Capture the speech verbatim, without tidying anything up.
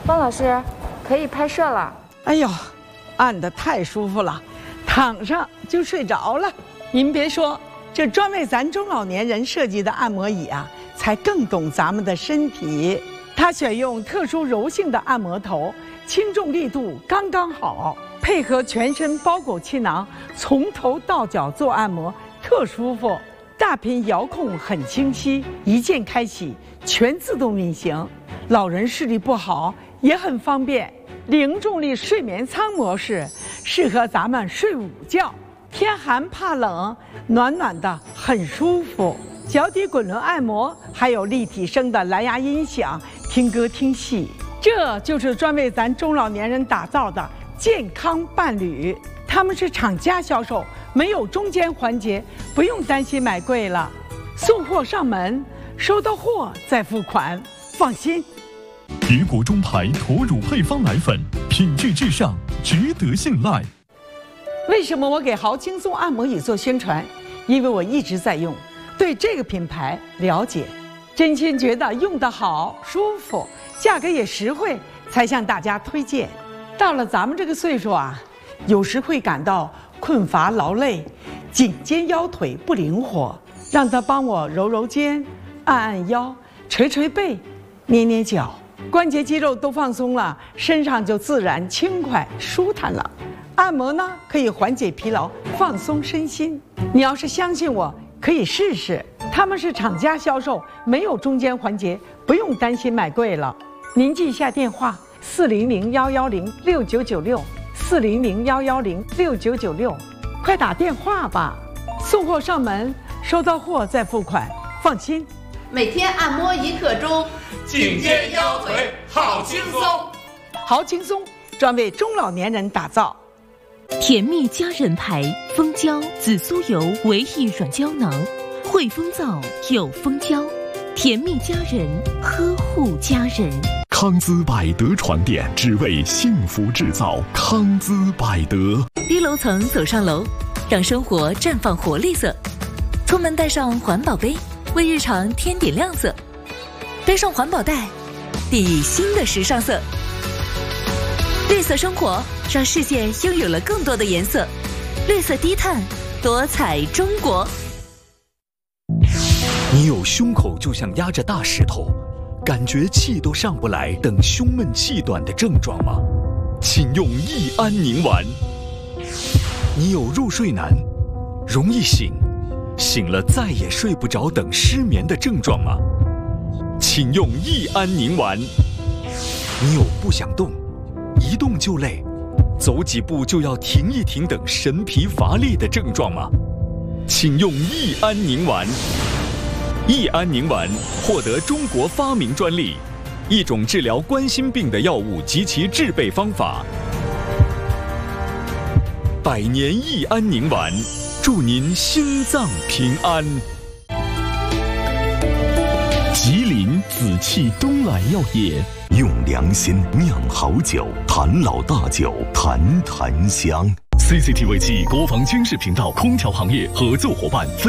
孟老师，可以拍摄了。 哎呦，按得太舒服了，躺上就睡着了。您别说，这专为咱中老年人设计的按摩椅啊，才更懂咱们的身体。它选用特殊柔性的按摩头，轻重力度刚刚好，配合全身包裹气囊，从头到脚做按摩，特舒服。大屏遥控很清晰，一键开启，全自动运行。老人视力不好也很方便。零重力睡眠舱模式适合咱们睡午觉，天寒怕冷，暖暖的很舒服。脚底滚轮按摩，还有立体声的蓝牙音响，听歌听戏。这就是专为咱中老年人打造的健康伴侣。他们是厂家销售，没有中间环节，不用担心买贵了。送货上门，收到货再付款，放心。 别国中牌驼乳配方奶粉，品质至上，值得信赖。 为什么我给豪轻松按摩椅做宣传？因为我一直在用，对这个品牌了解，真心觉得用得好、舒服，价格也实惠，才向大家推荐。到了咱们这个岁数啊，有时会感到困乏劳累，颈肩腰腿不灵活，让他帮我揉揉肩，按按腰，捶捶背，捏捏脚，关节肌肉都放松了，身上就自然轻快舒坦了。按摩呢，可以缓解疲劳，放松身心。你要是相信我，可以试试。他们是厂家销售，没有中间环节，不用担心买贵了。您记一下电话：四零零幺幺零六九九六，四零零幺幺零六九九六，快打电话吧。送货上门，收到货再付款，放心。 每天按摩一刻钟， 颈肩腰腿好轻松。 好轻松，专为中老年人打造。 甜蜜佳人牌蜂胶紫苏油维 E 软胶囊，汇丰皂有蜂胶，甜蜜佳人，呵护家人。 康姿百德床垫，只为幸福制造。康姿百德。 低楼层走上楼，让生活绽放活力色。出门带上环保杯，为日常添点亮色。背上环保袋，砥砺新的时尚色。绿色生活，让世界拥有了更多的颜色。绿色低碳，多彩中国。 你有胸口就像压着大石头，感觉气都上不来，等胸闷气短的症状吗？请用益安宁丸。你有入睡难，容易醒，醒了再也睡不着等失眠的症状吗？请用益安宁丸。你有不想动，一动就累，走几步就要停一停等神疲乏力的症状吗？请用益安宁丸。益安宁丸获得中国发明专利，一种治疗冠心病的药物及其制备方法。百年益安宁丸，祝您心脏平安。 吉林紫气东来药业， 用良心酿好酒，谭老大酒，谈谈香。 C C T V 七国防军事频道空调行业合作伙伴。